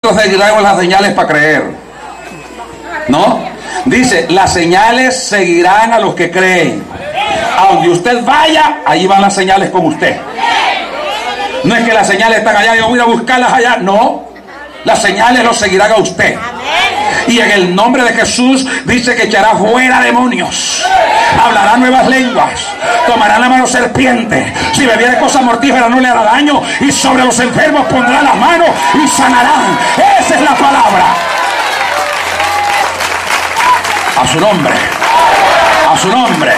nosotros seguiremos las señales para creer. No, dice, las señales seguirán a los que creen. A donde usted vaya, ahí van las señales con usted. No es que las señales están allá, yo voy a buscarlas allá. No, las señales los seguirán a usted. Y en el nombre de Jesús dice que echará fuera demonios, hablará nuevas lenguas, tomará la mano serpiente, si bebiera cosas mortíferas no le hará daño, y sobre los enfermos pondrá las manos y sanarán. Esa es la palabra. A su nombre, a su nombre.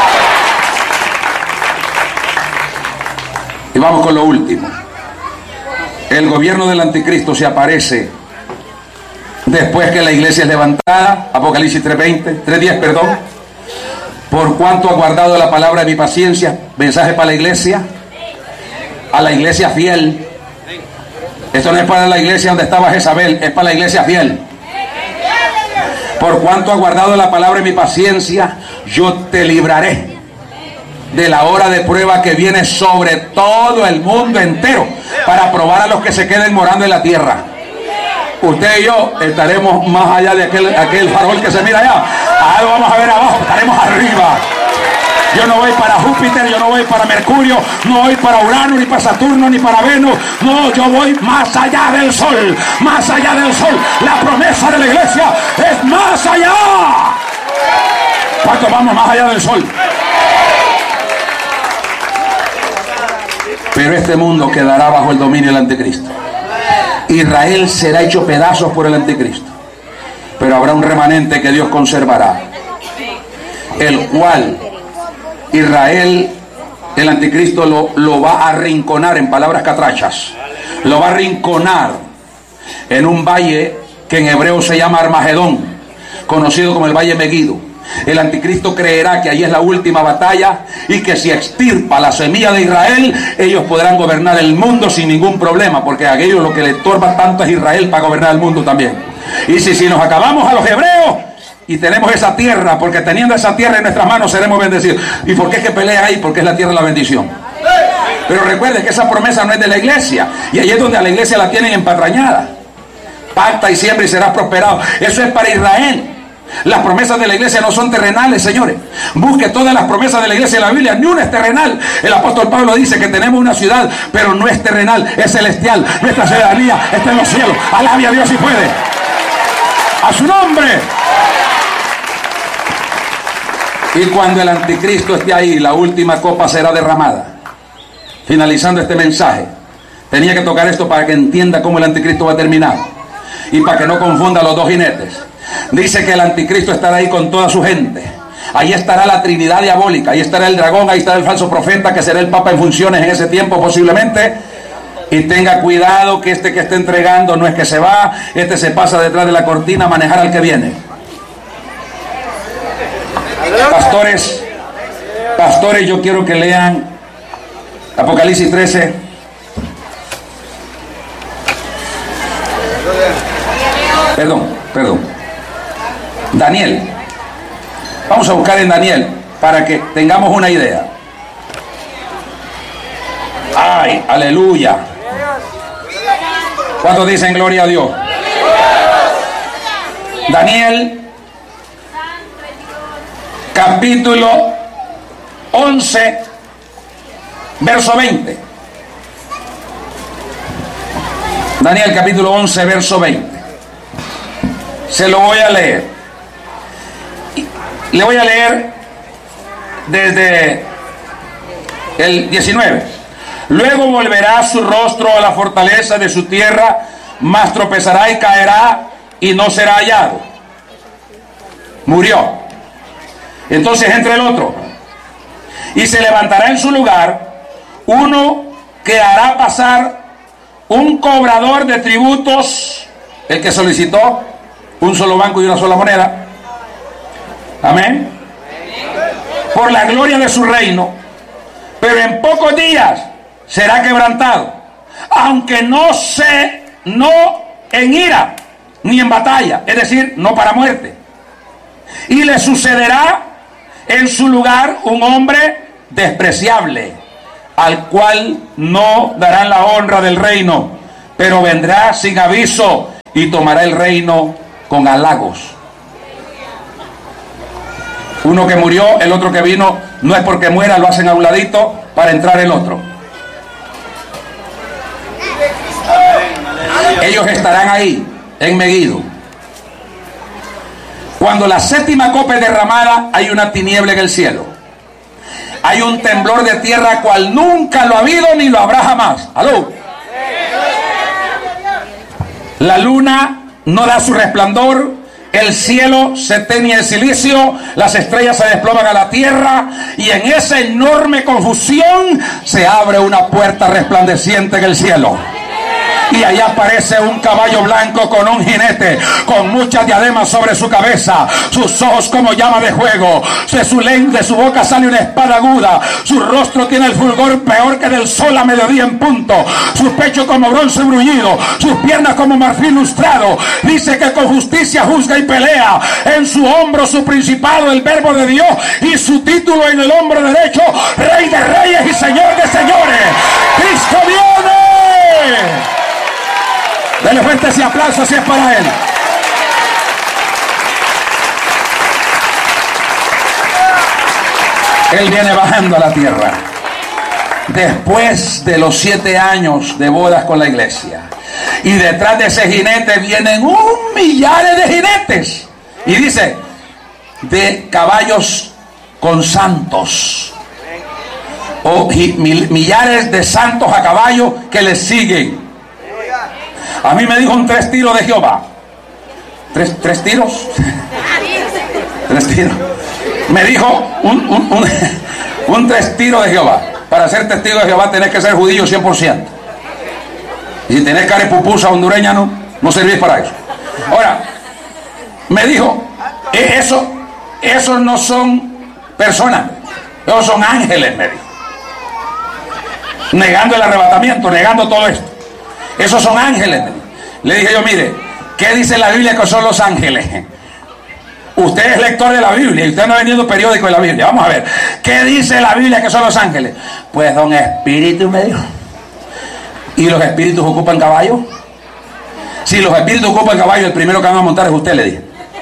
Y vamos con lo último. El gobierno del anticristo se aparece después que la iglesia es levantada. Apocalipsis 3:10, perdón. Por cuanto ha guardado la palabra de mi paciencia. Mensaje para la iglesia, a la iglesia fiel. Esto no es para la iglesia donde estaba Jezabel, es para la iglesia fiel. Por cuanto ha guardado la palabra de mi paciencia, yo te libraré de la hora de prueba que viene sobre todo el mundo entero, para probar a los que se queden morando en la tierra. Usted y yo estaremos más allá de aquel farol que se mira allá. Ahí vamos a ver abajo, estaremos arriba. Yo no voy para Júpiter, yo no voy para Mercurio, no voy para Urano, ni para Saturno, ni para Venus. No, yo voy más allá del sol, más allá del sol. La promesa de la iglesia es más allá. ¿Cuánto vamos más allá del sol? Pero este mundo quedará bajo el dominio del anticristo. Israel será hecho pedazos por el anticristo, pero habrá un remanente que Dios conservará, el cual Israel, el anticristo lo va a arrinconar, en palabras catrachas, lo va a arrinconar en un valle que en hebreo se llama Armagedón, conocido como el Valle Meguido. El anticristo creerá que ahí es la última batalla y que si extirpa la semilla de Israel, ellos podrán gobernar el mundo sin ningún problema, porque aquello lo que le estorba tanto es Israel para gobernar el mundo también. Y si nos acabamos a los hebreos y tenemos esa tierra, porque teniendo esa tierra en nuestras manos seremos bendecidos. ¿Y por qué es que pelea ahí? Porque es la tierra de la bendición. Pero recuerde que esa promesa no es de la iglesia, y ahí es donde a la iglesia la tienen empatrañada. Pacta y siembra y serás prosperado. Eso es para Israel. Las promesas de la iglesia no son terrenales, señores. Busque todas las promesas de la iglesia en la Biblia, ni una es terrenal. El apóstol Pablo dice que tenemos una ciudad, pero no es terrenal, es celestial. Nuestra ciudadanía está en los cielos. Alabe a Dios si puede. A su nombre. Y cuando el anticristo esté ahí, la última copa será derramada. Finalizando este mensaje, tenía que tocar esto para que entienda cómo el anticristo va a terminar y para que no confunda los dos jinetes. Dice que el anticristo estará ahí con toda su gente. Ahí estará la Trinidad diabólica, ahí estará el dragón, ahí estará el falso profeta, que será el Papa en funciones en ese tiempo posiblemente. Y tenga cuidado que este que esté entregando no es que se va, este se pasa detrás de la cortina a manejar al que viene. Pastores, yo quiero que lean Apocalipsis 13. Perdón. Daniel. Vamos a buscar en Daniel para que tengamos una idea. ¡Ay, aleluya! ¿Cuántos dicen gloria a Dios? Daniel, capítulo 11, verso 20. Daniel, capítulo 11, verso 20. Se lo voy a leer. Le voy a leer desde el 19. Luego volverá su rostro a la fortaleza de su tierra, mas tropezará y caerá y no será hallado. Murió. Entonces entra el otro. Y se levantará en su lugar uno que hará pasar un cobrador de tributos, el que solicitó un solo banco y una sola moneda. Amén. Por la gloria de su reino, pero en pocos días será quebrantado, aunque no en ira ni en batalla, es decir, no para muerte. Y le sucederá en su lugar un hombre despreciable, al cual no darán la honra del reino, pero vendrá sin aviso y tomará el reino con halagos. Uno que murió, el otro que vino, no es porque muera, lo hacen a un ladito para entrar el otro. Ellos estarán ahí, en Megiddo. Cuando la séptima copa es derramada, hay una tiniebla en el cielo. Hay un temblor de tierra cual nunca lo ha habido ni lo habrá jamás. ¿Aló? La luna no da su resplandor, el cielo se teñe de silicio, las estrellas se desploman a la tierra, y en esa enorme confusión se abre una puerta resplandeciente en el cielo. Y allá aparece un caballo blanco con un jinete, con muchas diademas sobre su cabeza, sus ojos como llama de fuego, de su boca sale una espada aguda, su rostro tiene el fulgor peor que del sol a mediodía en punto, su pecho como bronce bruñido, sus piernas como marfil lustrado. Dice que con justicia juzga y pelea, en su hombro su principado, el verbo de Dios, y su título en el hombro derecho, Rey de reyes y Señor de señores. ¡Cristo viene! Dele fuerte ese aplauso si es para Él. Él viene bajando a la tierra después de los 7 años de bodas con la iglesia. Y detrás de ese jinete vienen millares de jinetes. Y dice, de caballos con santos. O millares de santos a caballo que les siguen. A mí me dijo un 3 tiros de Jehová. ¿Tres tiros? 3 tiros. Me dijo un 3 tiros de Jehová. Para ser testigo de Jehová tenés que ser judío 100%. Y si tenés cara de pupusa hondureña, no servís para eso. Ahora, me dijo, esos no son personas, esos son ángeles, me dijo. Negando el arrebatamiento, negando todo esto. Esos son ángeles. Le dije yo, mire, ¿qué dice la Biblia que son los ángeles? Usted es lector de la Biblia y usted no ha venido periódico de la Biblia. Vamos a ver, ¿qué dice la Biblia que son los ángeles? Pues don Espíritu me dijo. ¿Y los espíritus ocupan caballos? Si los espíritus ocupan caballo, el primero que van a montar es usted, le dije.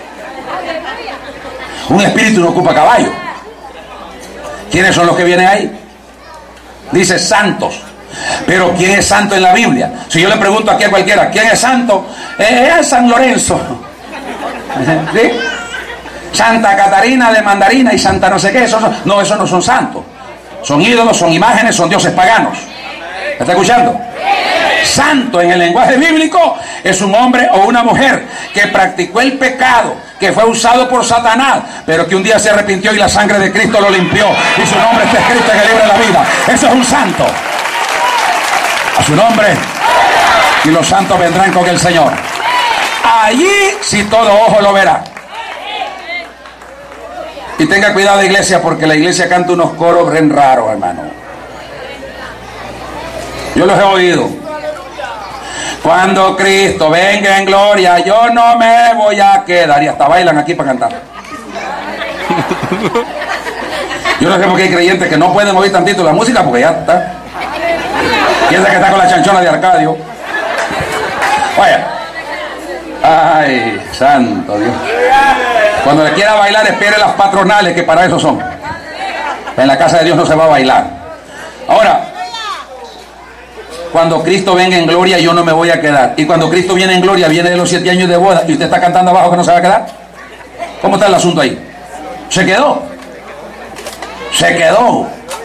Un espíritu no ocupa caballo. ¿Quiénes son los que vienen ahí? Dice santos. Pero ¿quién es santo en la Biblia? Si yo le pregunto aquí a cualquiera, ¿quién es santo? Es San Lorenzo. ¿Sí? Santa Catarina de Mandarina y Santa no sé qué. Esos no son santos. Son ídolos, son imágenes, son dioses paganos. ¿Me está escuchando? Santo en el lenguaje bíblico es un hombre o una mujer que practicó el pecado, que fue usado por Satanás, pero que un día se arrepintió y la sangre de Cristo lo limpió y su nombre está escrito en el libro de la vida. Eso es un santo. A su nombre. Y los santos vendrán con el Señor. Allí si todo ojo lo verá. Y tenga cuidado, iglesia, porque la iglesia canta unos coros bien raros, hermano. Yo los he oído. Cuando Cristo venga en gloria, yo no me voy a quedar. Y hasta bailan aquí para cantar. Yo no sé por qué hay creyentes que no pueden oír tantito la música porque ya está. Piensa que está con la chanchona de Arcadio. Vaya. Ay, santo Dios. Cuando le quiera bailar, espere las patronales, que para eso son. En la casa de Dios no se va a bailar. Ahora, cuando Cristo venga en gloria, yo no me voy a quedar. Y cuando Cristo viene en gloria, viene de los 7 años de boda, y usted está cantando abajo que no se va a quedar. ¿Cómo está el asunto ahí? ¿Se quedó? Se quedó.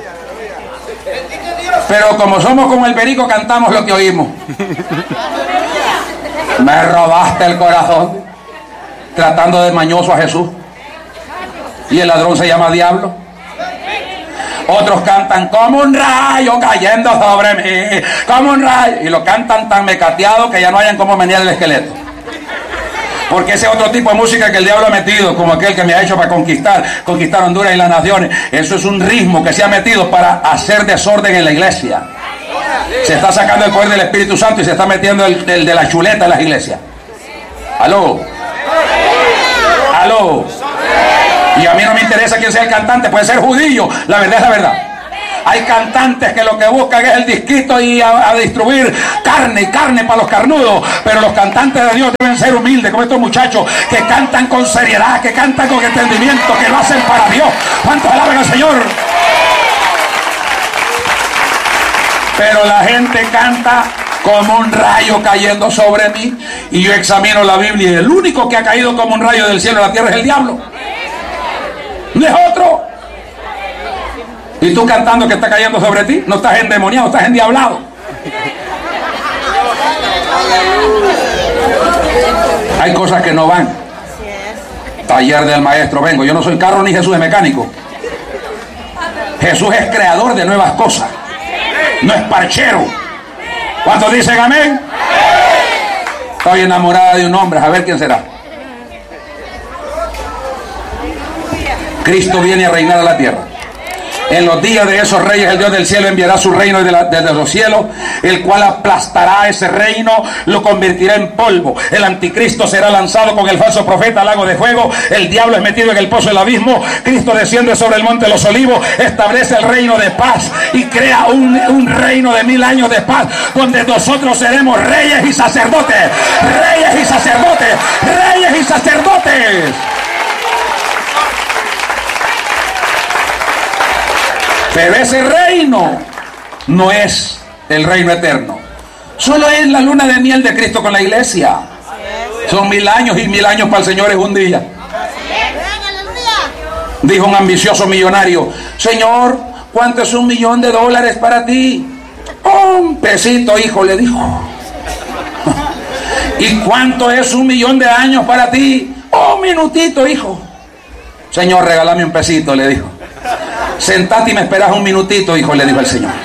Pero como somos como el perico, cantamos lo que oímos. Me robaste el corazón, tratando de mañoso a Jesús. Y el ladrón se llama diablo. Otros cantan como un rayo cayendo sobre mí, como un rayo, y lo cantan tan mecateado que ya no hayan cómo menear el esqueleto. Porque ese otro tipo de música que el diablo ha metido, como aquel que me ha hecho para conquistar Honduras y las naciones, eso es un ritmo que se ha metido para hacer desorden en la iglesia. Se está sacando el poder del Espíritu Santo y se está metiendo el de la chuleta en las iglesias. ¿Aló? ¿Aló? Y a mí no me interesa quién sea el cantante, puede ser judío, la verdad es la verdad. Hay cantantes que lo que buscan es el disquito y a distribuir carne y carne para los carnudos. Pero los cantantes de Dios deben ser humildes, como estos muchachos que cantan con seriedad, que cantan con entendimiento, que lo hacen para Dios. ¿Cuántos alaban al Señor? Pero la gente canta como un rayo cayendo sobre mí. Y yo examino la Biblia y el único que ha caído como un rayo del cielo a la tierra es el diablo. No es otro. Y tú cantando que está cayendo sobre ti, no estás endemoniado, estás endiablado. Hay cosas que no van. Taller del maestro vengo. Yo no soy carro ni Jesús es mecánico. Jesús es creador de nuevas cosas. No es parchero. ¿Cuántos dicen amén? Estoy enamorada de un hombre, a ver quién será. Cristo viene a reinar a la tierra. En los días de esos reyes, el Dios del cielo enviará su reino desde los cielos, el cual aplastará ese reino, lo convertirá en polvo. El anticristo será lanzado con el falso profeta al lago de fuego. El diablo es metido en el pozo del abismo. Cristo desciende sobre el monte de los olivos, establece el reino de paz y crea un reino de 1000 años de paz, donde nosotros seremos reyes y sacerdotes. Reyes y sacerdotes. Reyes y sacerdotes. Pero ese reino no es el reino eterno. Solo es la luna de miel de Cristo con la iglesia. Son 1000 años y 1000 años para el Señor es un día. Dijo un ambicioso millonario: Señor, ¿cuánto es $1.000.000 para ti? Un pesito, hijo, le dijo. ¿Y cuánto es 1.000.000 de años para ti? Un minutito, hijo. Señor, regálame un pesito, le dijo. Sentate y me esperas un minutito, hijo, le dijo el Señor.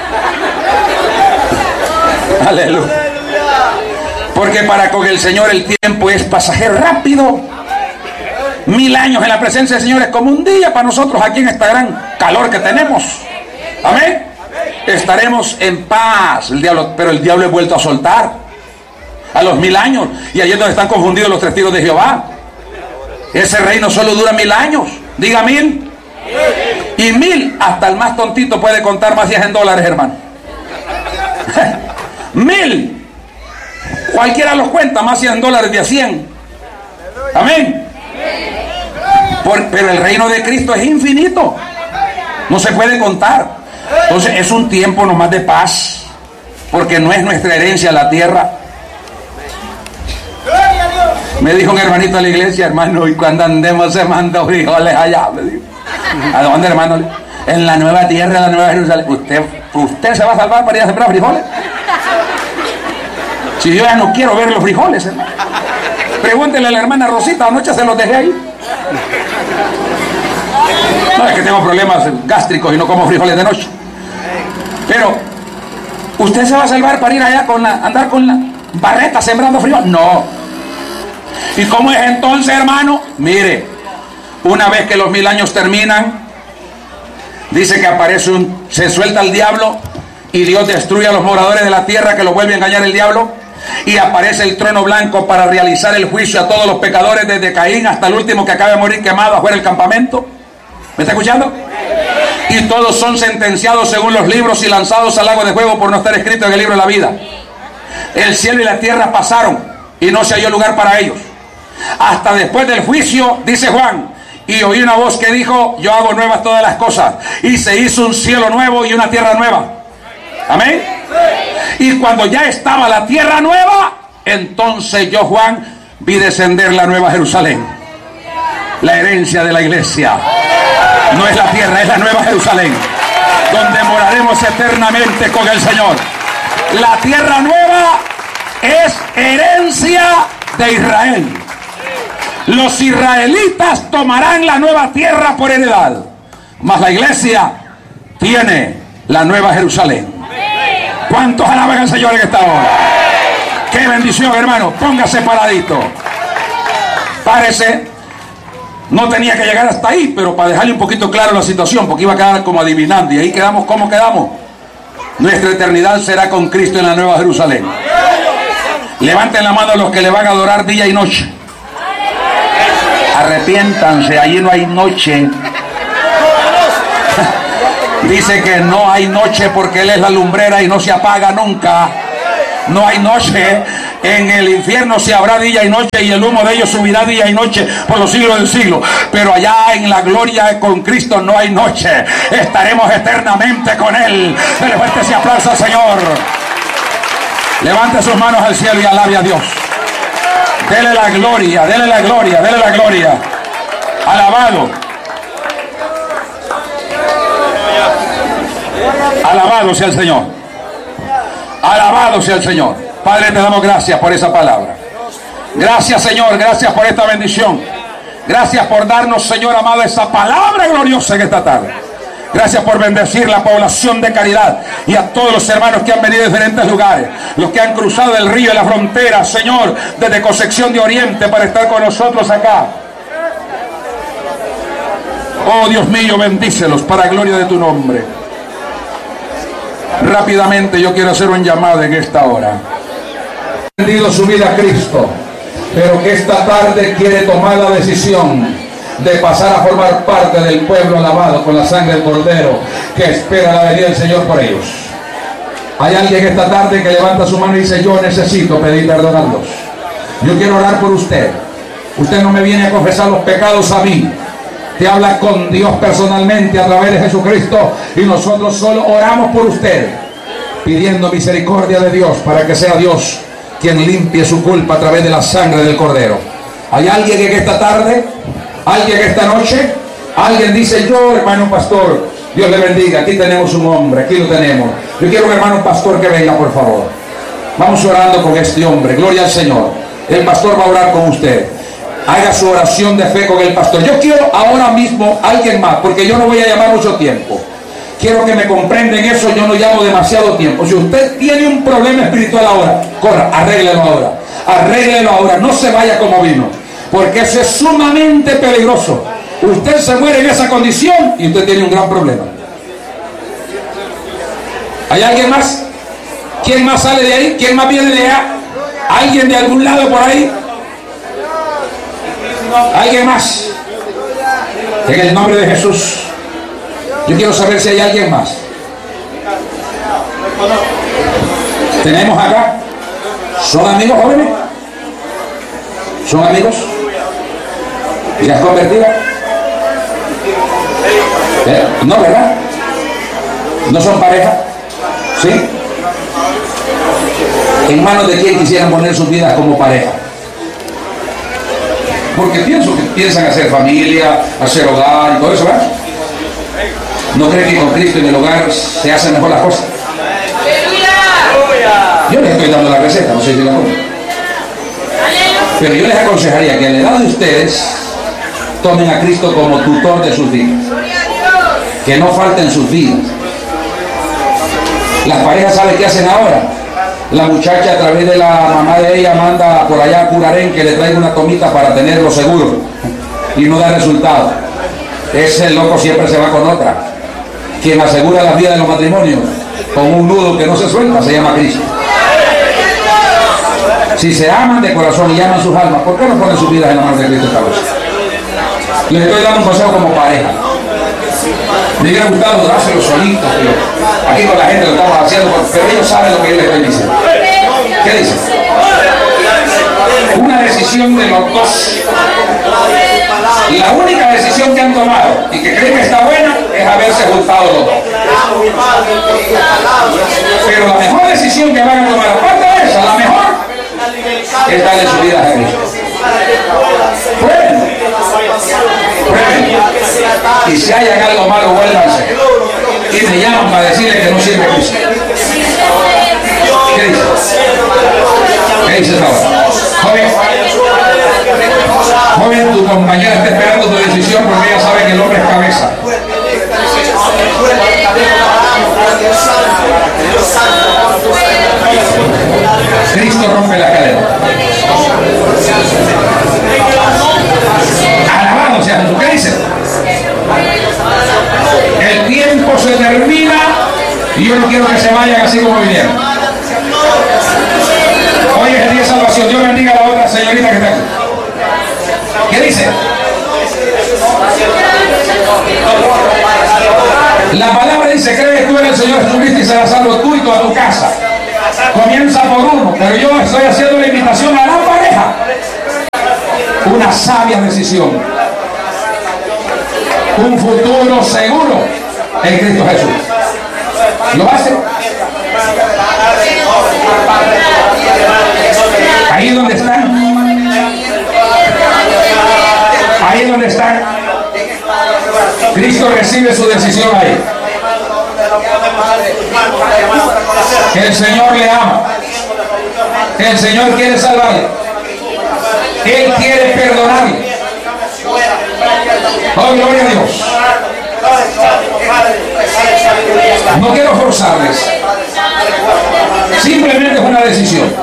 Aleluya. Porque para con el Señor el tiempo es pasajero rápido. 1000 años en la presencia del Señor es como un día para nosotros aquí en esta gran calor que tenemos. Amén. Estaremos en paz. Pero el diablo es vuelto a soltar a los 1000 años. Y allí es donde están confundidos los testigos de Jehová. Ese reino solo dura 1000 años. Diga 1000. Y 1000, hasta el más tontito puede contar más 10 en dólares, hermano. 1000. Cualquiera los cuenta, más 100 dólares de a 100. Amén. Pero el reino de Cristo es infinito. No se puede contar. Entonces es un tiempo nomás de paz. Porque no es nuestra herencia la tierra. Me dijo un hermanito de la iglesia: hermano, y cuando andemos sembrando frijoles allá, me dijo. ¿A dónde, hermano? En la nueva tierra, en la nueva Jerusalén. ¿Usted se va a salvar para ir a sembrar frijoles? Si yo ya no quiero ver los frijoles, hermano. Pregúntele a la hermana Rosita, anoche se los dejé ahí. No, es que tengo problemas gástricos y no como frijoles de noche. Pero, ¿usted se va a salvar para ir allá andar con la barreta sembrando frijoles? No. ¿Y cómo es entonces, hermano? Mire, una vez que los 1000 años terminan, dice que se suelta el diablo y Dios destruye a los moradores de la tierra, que lo vuelve a engañar el diablo, y aparece el trono blanco para realizar el juicio a todos los pecadores, desde Caín hasta el último que acaba de morir quemado afuera del campamento. ¿Me está escuchando? Y todos son sentenciados según los libros y lanzados al lago de fuego por no estar escrito en el libro de la vida. El cielo y la tierra pasaron y no se halló lugar para ellos. Hasta después del juicio, dice Juan, y oí una voz que dijo: yo hago nuevas todas las cosas. Y se hizo un cielo nuevo y una tierra nueva. Amén. Y cuando ya estaba la tierra nueva, entonces yo, Juan, vi descender la nueva Jerusalén, la herencia de la iglesia. No es la tierra, es la nueva Jerusalén, donde moraremos eternamente con el Señor. La tierra nueva es herencia de Israel. Los israelitas tomarán la nueva tierra por heredad, mas la iglesia tiene la nueva Jerusalén. ¿Cuántos alaban al Señor en esta hora? ¡Qué bendición, hermano! Póngase paradito. Párese. No tenía que llegar hasta ahí, pero para dejarle un poquito claro la situación, porque iba a quedar como adivinando. Y ahí quedamos como quedamos. Nuestra eternidad será con Cristo en la nueva Jerusalén. Levanten la mano a los que le van a adorar día y noche. Arrepiéntanse, allí no hay noche. Dice que no hay noche porque Él es la lumbrera y no se apaga nunca. No hay noche. En el infierno se habrá día y noche, y el humo de ellos subirá día y noche por los siglos del siglo. Pero allá en la gloria con Cristo no hay noche. Estaremos eternamente con Él. Dele fuerte ese aplauso al Señor. Levante sus manos al cielo y alabe a Dios. Dele la gloria, dele la gloria, dele la gloria. Alabado. Alabado sea el Señor. Alabado sea el Señor. Padre, te damos gracias por esa palabra. Gracias, Señor, gracias por esta bendición. Gracias por darnos, Señor amado, esa palabra gloriosa en esta tarde. Gracias por bendecir la población de Caridad y a todos los hermanos que han venido de diferentes lugares, los que han cruzado el río y la frontera, Señor, desde Concepción de Oriente para estar con nosotros acá. Oh Dios mío, bendícelos para gloria de tu nombre. Rápidamente yo quiero hacer un llamado en esta hora. Ha rendido su vida a Cristo, pero que esta tarde quiere tomar la decisión de pasar a formar parte del pueblo alabado con la sangre del Cordero, que espera la venida del Señor por ellos. Hay alguien esta tarde que levanta su mano y dice: yo necesito pedir perdón a Dios. Yo quiero orar por usted. Usted no me viene a confesar los pecados a mí. Te habla con Dios personalmente a través de Jesucristo, y nosotros solo oramos por usted, pidiendo misericordia de Dios para que sea Dios quien limpie su culpa a través de la sangre del Cordero. ¿Hay alguien en esta tarde? ¿Alguien esta noche? Alguien dice: yo, hermano pastor, Dios le bendiga, aquí tenemos un hombre, aquí lo tenemos. Yo quiero un hermano pastor que venga, por favor. Vamos orando con este hombre, gloria al Señor. El pastor va a orar con usted. Haga su oración de fe con el pastor. Yo quiero ahora mismo alguien más, porque yo no voy a llamar mucho tiempo. Quiero que me comprenden eso, yo no llamo demasiado tiempo. Si usted tiene un problema espiritual ahora, corra, arréglelo ahora. Arréglelo ahora, no se vaya como vino, porque eso es sumamente peligroso. Usted se muere en esa condición y usted tiene un gran problema. ¿Hay alguien más? ¿Quién más sale de ahí? ¿Quién más viene de allá? ¿Alguien de algún lado por ahí? ¿Alguien más? En el nombre de Jesús. Yo quiero saber si hay alguien más. ¿Tenemos acá? ¿Son amigos jóvenes? ¿Son amigos? ¿Ya has convertido? No, ¿verdad? ¿No son pareja? ¿Sí? ¿En manos de quién quisieran poner sus vidas como pareja? Porque pienso que piensan hacer familia, hacer hogar y todo eso, ¿verdad? ¿No creen que con Cristo en el hogar se hacen mejor las cosas? Yo les estoy dando la receta, no sé si la pongo. Pero yo les aconsejaría que a la edad de ustedes tomen a Cristo como tutor de sus vidas. Que no falten sus vidas. Las parejas, ¿saben qué hacen ahora? La muchacha, a través de la mamá de ella, manda por allá a Curarén que le traiga una tomita para tenerlo seguro, y no da resultado. Ese loco siempre se va con otra. Quien asegura la vida de los matrimonios con un nudo que no se suelta se llama Cristo. Si se aman de corazón y aman sus almas, ¿por qué no ponen sus vidas en la mano de Cristo esta noche? Les estoy dando un consejo como pareja. Me hubiera gustado dárselo solito, pero aquí con la gente lo estamos haciendo, pero ellos saben lo que yo les estoy diciendo. ¿Qué dicen? Una decisión de los dos. La única decisión que han tomado y que creen que está buena es haberse juntado los dos. Pero la mejor decisión que van a tomar, aparte de esa, la mejor, es darle su vida a Cristo. Prueben. Y si hayan algo malo, vuélvanse y me llaman para decirle que no sirve Cristo. ¿Qué dices? ¿Qué dices ahora? Joven, tu compañera está esperando tu decisión porque ella sabe que el hombre es cabeza. Cristo rompe la cadena. Alabado sea Jesús. ¿Qué dice? El tiempo se termina y yo no quiero que se vayan así como vinieron. Hoy es el día de salvación. Dios bendiga a la otra señorita que está aquí. ¿Qué dice? La palabra dice, cree tú en el Señor Jesucristo y serás salvo tú y toda tu casa. Comienza por uno, pero yo estoy haciendo la invitación a la pareja. Una sabia decisión. Un futuro seguro en Cristo Jesús. ¿Lo hace? Ahí es donde están. Ahí es donde están. Cristo recibe su decisión ahí. El Señor le ama. El Señor quiere salvarle. Él quiere perdonarle. Oh, gloria a Dios. No quiero forzarles. Simplemente es una decisión.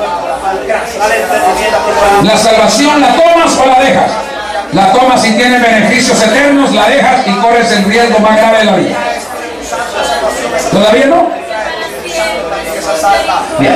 La salvación la tomas o la dejas. La tomas si tiene beneficios eternos, la dejas y corres el riesgo más grave de la vida. ¿Todavía no? Bien.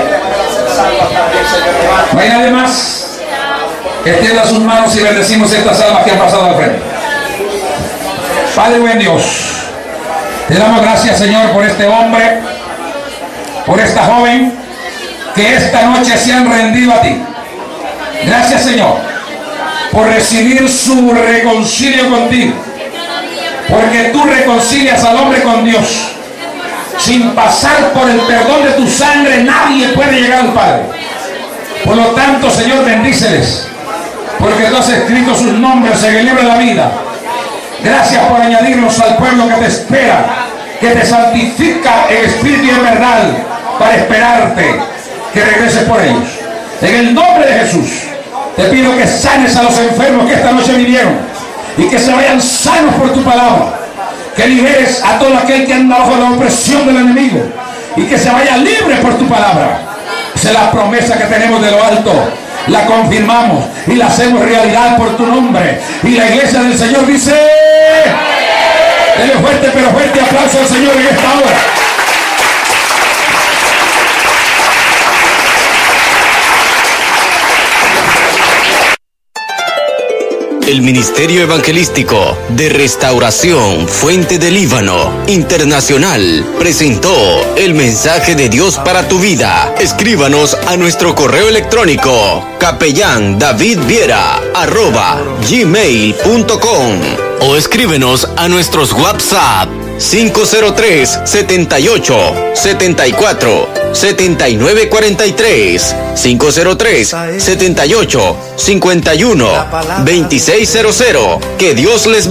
No hay nadie más. Extienda sus manos y bendecimos estas almas que han pasado al frente. Padre buen Dios, te damos gracias, Señor, por este hombre, por esta joven que esta noche se han rendido a ti. Gracias, Señor, por recibir su reconcilio contigo, porque tú reconcilias al hombre con Dios. Sin pasar por el perdón de tu sangre nadie puede llegar al Padre. Por lo tanto, Señor, bendíceles, porque tú has escrito sus nombres en el libro de la vida. Gracias por añadirnos al pueblo que te espera, que te santifica en espíritu y en verdad, para esperarte que regreses por ellos. En el nombre de Jesús, te pido que sanes a los enfermos que esta noche vinieron y que se vayan sanos por tu palabra. Que liberes a todo aquel que anda bajo la opresión del enemigo y que se vaya libre por tu palabra. Esa es la promesa que tenemos de lo alto. La confirmamos y la hacemos realidad por tu nombre. Y la iglesia del Señor dice: denle fuerte pero fuerte aplauso al Señor en esta hora. El Ministerio Evangelístico de Restauración Fuente del Líbano Internacional presentó el mensaje de Dios para tu vida. Escríbanos a nuestro correo electrónico capellandavidviera@gmail.com o escríbenos a nuestros WhatsApp 503-78-74-7943, 503-78-51-2600. Que Dios les bendiga.